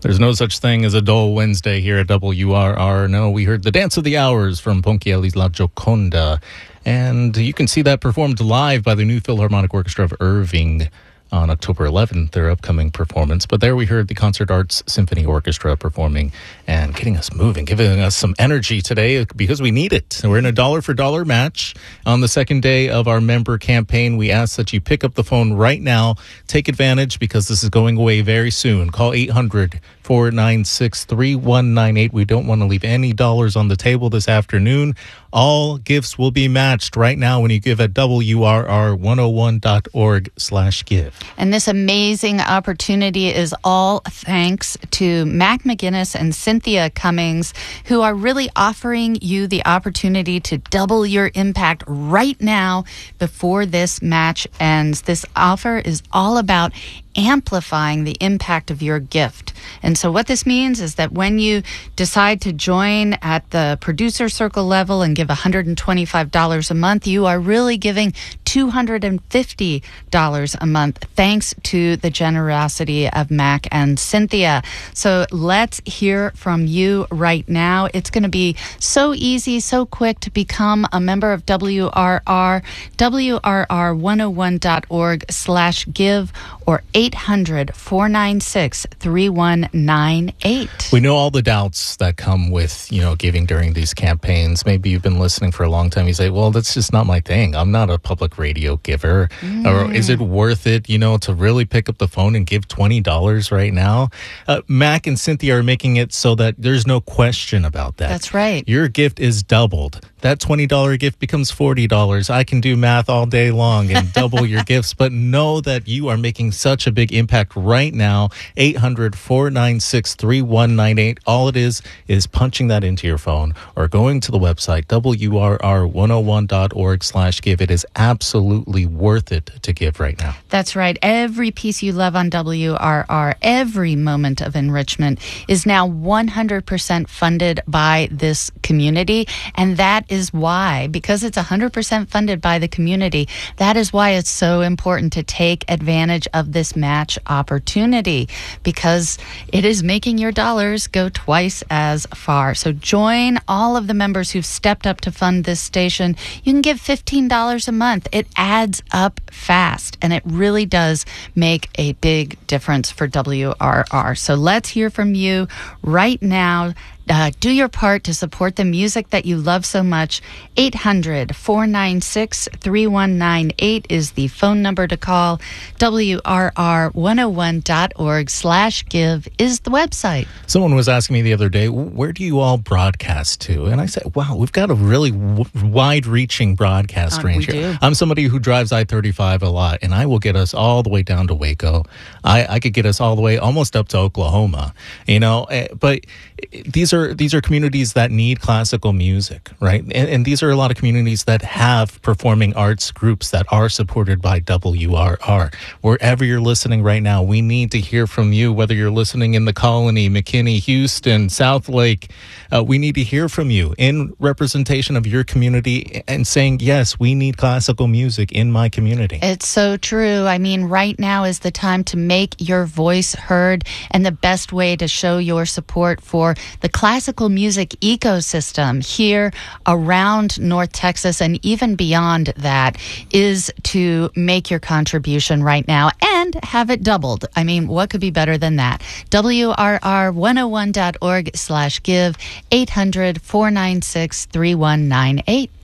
There's no such thing as a dull Wednesday here at WRR. No, we heard the Dance of the Hours from Ponchielli's La Gioconda. And you can see that performed live by the New Philharmonic Orchestra of Irving on October 11th, their upcoming performance. But there we heard the Concert Arts Symphony Orchestra performing and getting us moving, giving us some energy today because we need it. We're in a dollar for dollar match on the second day of our member campaign. We ask that you pick up the phone right now. Take advantage because this is going away very soon. Call 800-496-3198. We don't want to leave any dollars on the table this afternoon. All gifts will be matched right now when you give at WRR101.org/give. And this amazing opportunity is all thanks to Mac McGinnis and Cynthia Cummings, who are really offering you the opportunity to double your impact right now before this match ends. This offer is all about amplifying the impact of your gift. And so what this means is that when you decide to join at the producer circle level and give $125 a month, you are really giving $250 a month, thanks to the generosity of Mac and Cynthia. So let's hear from you right now. It's going to be so easy, so quick to become a member of WRR, WRR101.org/give, or 800-496-3198. We know all the doubts that come with, giving during these campaigns. Maybe you've been listening for a long time. You say, well, that's just not my thing. I'm not a public radio giver. Or is it worth it, to really pick up the phone and give $20 right now? Mac and Cynthia are making it so that there's no question about that. That's right. Your gift is doubled. That $20 gift becomes $40. I can do math all day long and double your gifts, but know that you are making such a big impact right now. 800-496-3198. All it is punching that into your phone or going to the website, WRR101.org/give. It is absolutely worth it to give right now. That's right. Every piece you love on WRR, every moment of enrichment is now 100% funded by this community. And that is why, because it's 100% funded by the community, that is why it's so important to take advantage of this match opportunity, because it is making your dollars go twice as far. So join all of the members who've stepped up to fund this station. You can give $15 a month. It adds up fast, and it really does make a big difference for WRR. So let's hear from you right now. Do your part to support the music that you love so much. 800-496-3198 is the phone number to call. WRR101.org/give is the website. Someone was asking me the other day, where do you all broadcast to? And I said, wow, we've got a really wide-reaching broadcast range here. I'm somebody who drives I-35 a lot, and I will get us all the way down to Waco. I could get us all the way almost up to Oklahoma, but these are communities that need classical music, right? And these are a lot of communities that have performing arts groups that are supported by WRR. Wherever you're listening right now, we need to hear from you, whether you're listening in the Colony, McKinney, Houston, Southlake. We need to hear from you in representation of your community and saying, yes, we need classical music in my community. It's so true. I mean, right now is the time to make your voice heard, and the best way to show your support for the classical music ecosystem here around North Texas and even beyond that is to make your contribution right now and have it doubled. I mean, what could be better than that? WRR101.org/give, 800-496-3198.